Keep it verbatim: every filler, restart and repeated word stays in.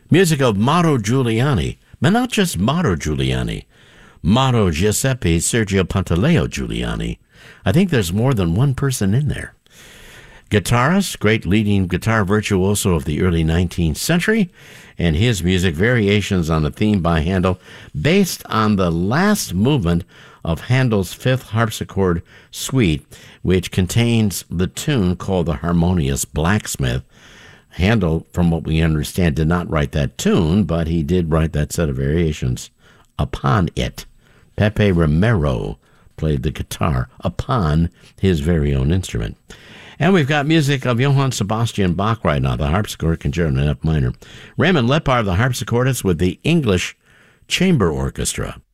Music of Mauro Giuliani, but not just Mauro Giuliani. Mauro Giuseppe Sergio Pantaleo Giuliani. I think there's more than one person in there. Guitarist, great leading guitar virtuoso of the early nineteenth century, and his music, variations on a theme by Handel, based on the last movement of Handel's Fifth Harpsichord Suite, which contains the tune called The Harmonious Blacksmith. Handel, from what we understand, did not write that tune, but he did write that set of variations upon it. Pepe Romero played the guitar upon his very own instrument. And we've got music of Johann Sebastian Bach right now, the harpsichord concerto in F minor. Raymond Lepar, the harpsichordist with the English Chamber Orchestra.